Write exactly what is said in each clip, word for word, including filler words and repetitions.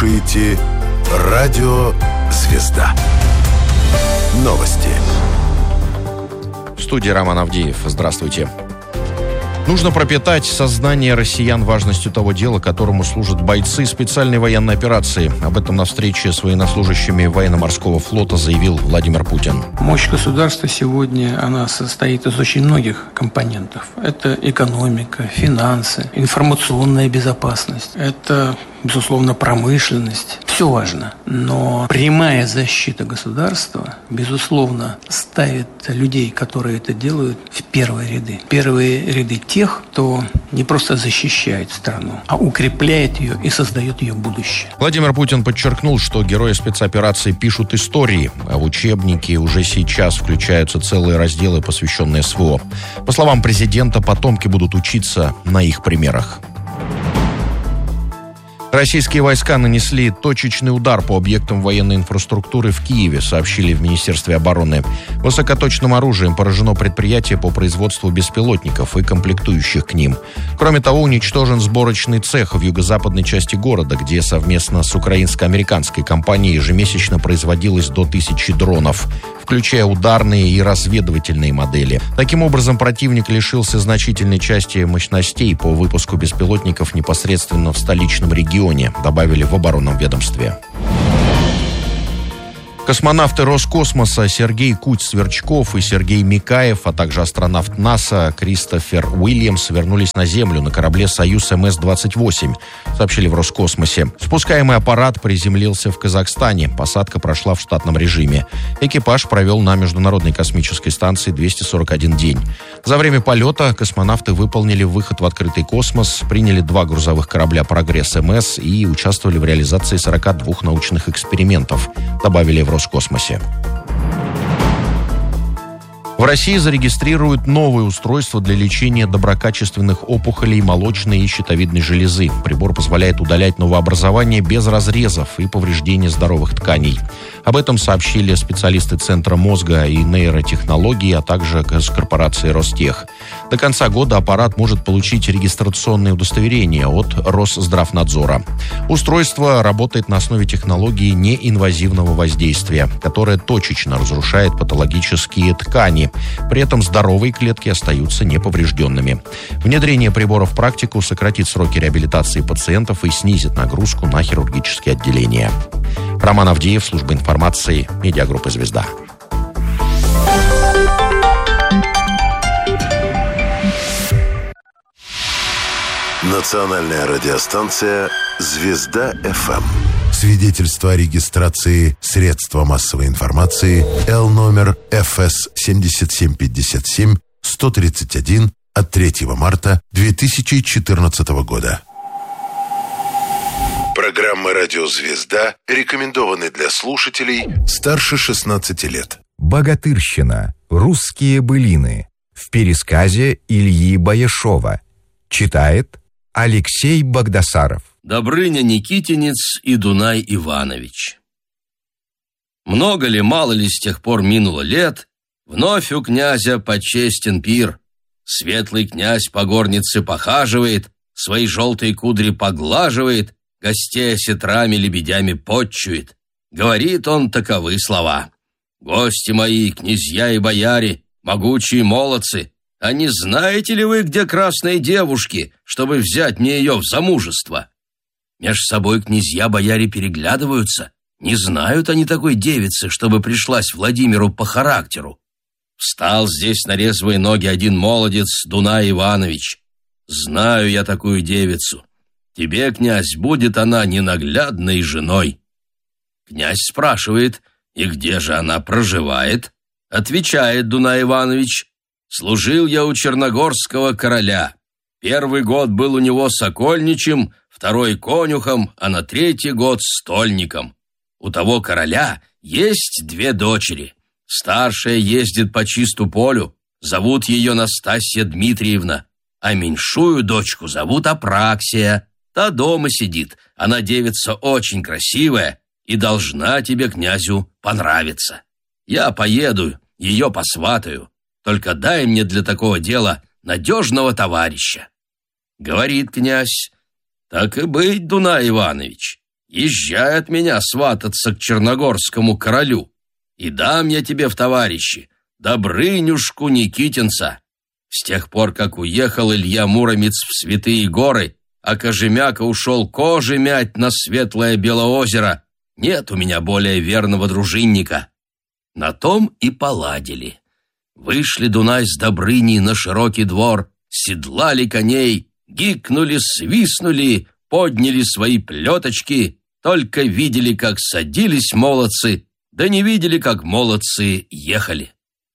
слушаете «Радио Звезда». Новости. В студии Роман Авдеев. Здравствуйте. Нужно пропитать сознание россиян важностью того дела, которому служат бойцы специальной военной операции. Об этом на встрече с военнослужащими военно-морского флота заявил Владимир Путин. Мощь государства сегодня, она состоит из очень многих компонентов. Это экономика, финансы, информационная безопасность. Это, безусловно, промышленность. Все важно. Но прямая защита государства, безусловно, ставит людей, которые это делают, в первые ряды. Первые ряды тех, кто не просто защищает страну, а укрепляет ее и создает ее будущее. Владимир Путин подчеркнул, что герои спецоперации пишут истории, а в учебники уже сейчас включаются целые разделы, посвященные СВО. По словам президента, потомки будут учиться на их примерах. Российские войска нанесли точечный удар по объектам военной инфраструктуры в Киеве, сообщили в Министерстве обороны. Высокоточным оружием поражено предприятие по производству беспилотников и комплектующих к ним. Кроме того, уничтожен сборочный цех в юго-западной части города, где совместно с украинско-американской компанией ежемесячно производилось до тысячи дронов, включая ударные и разведывательные модели. Таким образом, противник лишился значительной части мощностей по выпуску беспилотников непосредственно в столичном регионе, добавили в оборонном ведомстве. Космонавты Роскосмоса Сергей Куть-Сверчков и Сергей Микаев, а также астронавт НАСА Кристофер Уильямс вернулись на Землю на корабле «Союз эм эс двадцать восемь», сообщили в Роскосмосе. Спускаемый аппарат приземлился в Казахстане. Посадка прошла в штатном режиме. Экипаж провел на Международной космической станции двести сорок один день. За время полета космонавты выполнили выход в открытый космос, приняли два грузовых корабля «Прогресс-эм эс» и участвовали в реализации сорока двух научных экспериментов, добавили в Роскосмосе. В России зарегистрируют новое устройство для лечения доброкачественных опухолей молочной и щитовидной железы. Прибор позволяет удалять новообразования без разрезов и повреждения здоровых тканей. Об этом сообщили специалисты Центра мозга и нейротехнологий, а также корпорации Ростех. До конца года аппарат может получить регистрационное удостоверение от Росздравнадзора. Устройство работает на основе технологии неинвазивного воздействия, которая точечно разрушает патологические ткани. При этом здоровые клетки остаются неповрежденными. Внедрение прибора в практику сократит сроки реабилитации пациентов и снизит нагрузку на хирургические отделения. Роман Авдеев, служба информации, медиагруппа «Звезда». Национальная радиостанция «Звезда-эф эм». Свидетельство о регистрации средства массовой информации Л номер эф эс семь семь пять семь сто тридцать один от третьего марта две тысячи четырнадцатого года. Программа «Радио Звезда» рекомендованы для слушателей старше шестнадцати лет. Богатырщина. Русские былины. В пересказе Ильи Баяшова. Читает Алексей Багдасаров. Добрыня Никитинец и Дунай Иванович. Много ли, мало ли с тех пор минуло лет, вновь у князя почестен пир. Светлый князь по горнице похаживает, свои желтые кудри поглаживает, гостей осетрами лебедями подчует. Говорит он таковы слова: «Гости мои, князья и бояре, могучие молодцы, а не знаете ли вы, где красные девушки, чтобы взять мне ее в замужество?» Меж собой князья-бояре переглядываются. Не знают они такой девицы, чтобы пришлась Владимиру по характеру. Встал здесь на резвые ноги один молодец, Дунай Иванович. Знаю я такую девицу. Тебе, князь, будет она ненаглядной женой. Князь спрашивает, и где же она проживает? Отвечает Дунай Иванович: служил я у черногорского короля. Первый год был у него сокольничем, второй конюхом, а на третий год стольником. У того короля есть две дочери. Старшая ездит по чисту полю, зовут ее Настасья Дмитриевна, а меньшую дочку зовут Апраксия. Та дома сидит, она девица очень красивая и должна тебе, князю, понравиться. Я поеду, ее посватаю, только дай мне для такого дела надежного товарища. Говорит князь: так и быть, Дунай Иванович, езжай от меня свататься к черногорскому королю, и дам я тебе в товарищи Добрынюшку Никитинца. С тех пор, как уехал Илья Муромец в Святые горы, а Кожемяка ушел кожи мять на светлое Белоозеро, нет у меня более верного дружинника». На том и поладили. Вышли Дунай с Добрыней на широкий двор, седлали коней, гикнули, свистнули, подняли свои плеточки, только видели, как садились молодцы, да не видели, как молодцы ехали.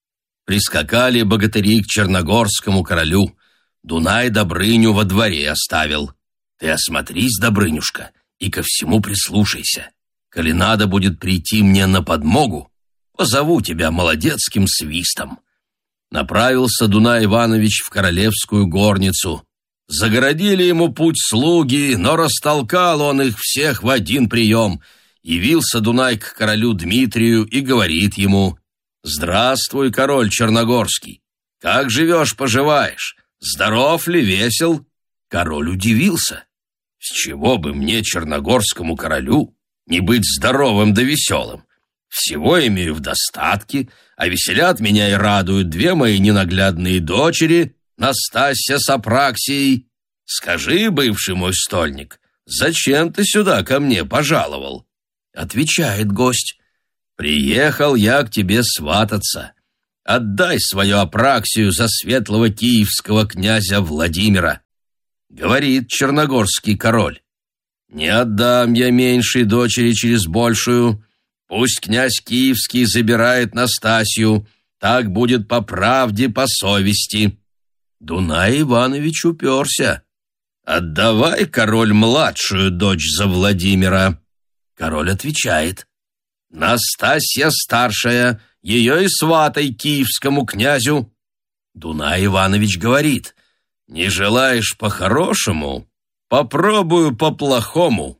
Прискакали богатыри к черногорскому королю. Дунай Добрыню во дворе оставил. Ты осмотрись, Добрынюшка, и ко всему прислушайся. Коли надо будет прийти мне на подмогу, позову тебя молодецким свистом. Направился Дунай Иванович в королевскую горницу. Загородили ему путь слуги, но растолкал он их всех в один прием. Явился Дунай к королю Дмитрию и говорит ему: «Здравствуй, король Черногорский! Как живешь-поживаешь? Здоров ли, весел?» Король удивился. «С чего бы мне, черногорскому королю, не быть здоровым да веселым? Всего имею в достатке, а веселят меня и радуют две мои ненаглядные дочери, Настасья с Апраксией. Скажи, бывший мой стольник, зачем ты сюда ко мне пожаловал?» Отвечает гость: «Приехал я к тебе свататься. Отдай свою Апраксию за светлого киевского князя Владимира». Говорит черногорский король: «Не отдам я меньшей дочери через большую. Пусть князь киевский забирает Настасью, так будет по правде, по совести». Дунай Иванович уперся: «Отдавай, король, младшую дочь за Владимира». Король отвечает: «Настасья старшая, ее и сватай киевскому князю». Дунай Иванович говорит: «Не желаешь по-хорошему? Попробую по-плохому».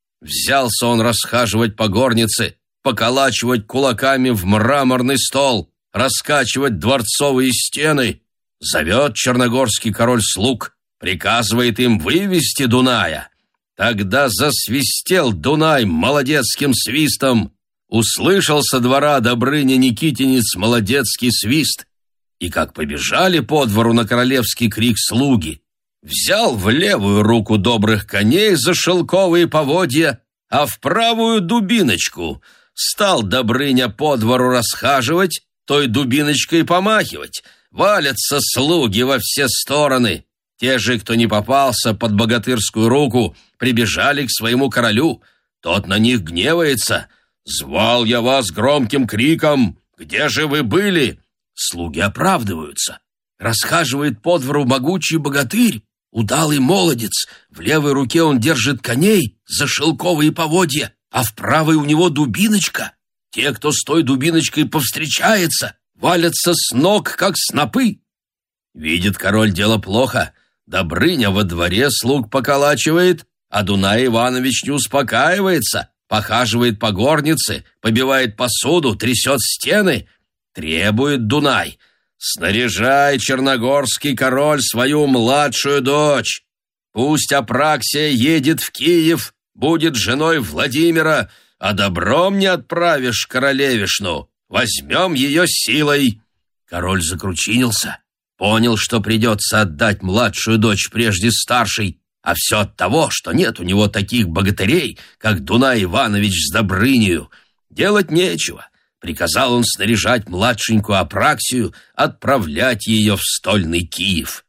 Взялся он расхаживать по горнице, поколачивать кулаками в мраморный стол, раскачивать дворцовые стены. Зовет черногорский король слуг, приказывает им вывести Дуная. Тогда засвистел Дунай молодецким свистом. Услышал со двора Добрыня Никитинец молодецкий свист, и как побежали по двору на королевский крик слуги, взял в левую руку добрых коней за шелковые поводья, а в правую дубиночку. Стал Добрыня по двору расхаживать, той дубиночкой помахивать. Валятся слуги во все стороны. Те же, кто не попался под богатырскую руку, прибежали к своему королю. Тот на них гневается. «Звал я вас громким криком. Где же вы были?» Слуги оправдываются. Расхаживает по двору могучий богатырь, удалый молодец. В левой руке он держит коней за шелковые поводья, а в правой у него дубиночка. Те, кто с той дубиночкой повстречается, валятся с ног, как снопы. Видит король, дело плохо. Добрыня во дворе слуг поколачивает, а Дунай Иванович не успокаивается, похаживает по горнице, побивает посуду, трясет стены. Требует Дунай: «Снаряжай, черногорский король, свою младшую дочь. Пусть Апраксия едет в Киев, будет женой Владимира, а добром не отправишь королевишну. Возьмем ее силой». Король закручинился, понял, что придется отдать младшую дочь прежде старшей, а все от того, что нет у него таких богатырей, как Дунай Иванович с Добрынею. Делать нечего. Приказал он снаряжать младшенькую Апраксию, отправлять ее в стольный Киев.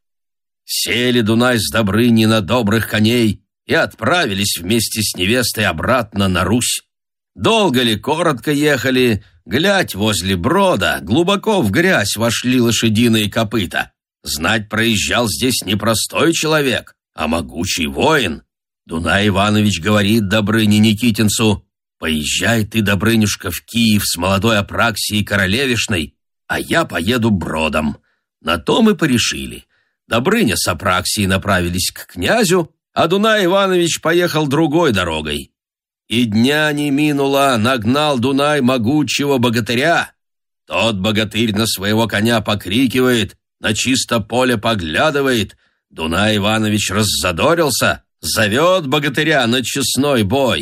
Сели Дунай с Добрыней на добрых коней и отправились вместе с невестой обратно на Русь. Долго ли, коротко ехали, глядь, возле брода глубоко в грязь вошли лошадиные копыта. Знать, проезжал здесь не простой человек, а могучий воин. Дунай Иванович говорит Добрыне Никитинцу: «Поезжай ты, Добрынюшка, в Киев с молодой Апраксией королевишной, а я поеду бродом». На то мы порешили. Добрыня с Апраксией направились к князю, а Дунай Иванович поехал другой дорогой. И дня не минуло, нагнал Дунай могучего богатыря. Тот богатырь на своего коня покрикивает, на чисто поле поглядывает. Дунай Иванович раззадорился, зовет богатыря на честной бой.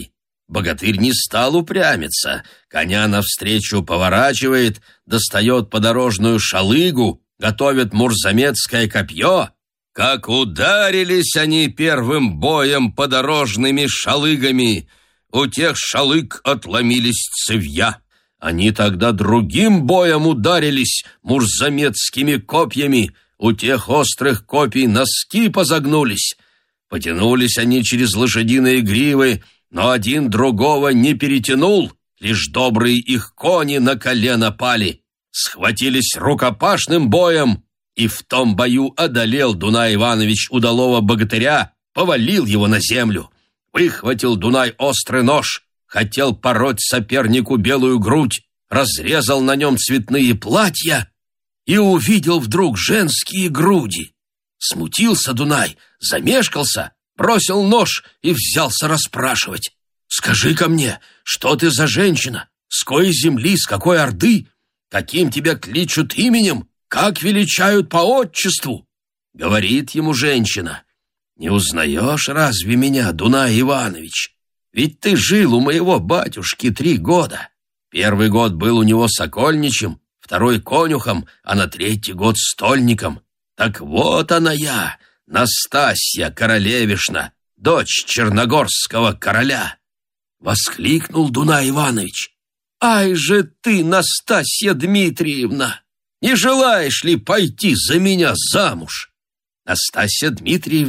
богатырь не стал упрямиться, коня навстречу поворачивает, достает подорожную шалыгу, готовит мурзамецкое копье. Как ударились они первым боем подорожными шалыгами, у тех шалыг отломились цевья. Они тогда другим боем ударились мурзамецкими копьями, у тех острых копий носки позагнулись. Потянулись они через лошадиные гривы, но один другого не перетянул, лишь добрые их кони на колено пали. Схватились рукопашным боем, и в том бою одолел Дунай Иванович удалого богатыря, повалил его на землю. Выхватил Дунай острый нож, хотел пороть сопернику белую грудь, разрезал на нем цветные платья и увидел вдруг женские груди. Смутился Дунай, замешкался, бросил нож и взялся расспрашивать. «Скажи-ка мне, что ты за женщина? С какой земли, с какой орды? Каким тебя кличут именем? Как величают по отчеству?» Говорит ему женщина: «Не узнаешь разве меня, Дунай Иванович? Ведь ты жил у моего батюшки три года. Первый год был у него сокольничем, второй конюхом, а на третий год стольником. Так вот она я, Настасья Королевишна, дочь черногорского короля». Воскликнул Дунай Иванович: «Ай же ты, Настасья Дмитриевна! Не желаешь ли пойти за меня замуж?» Настасья Дмитриевна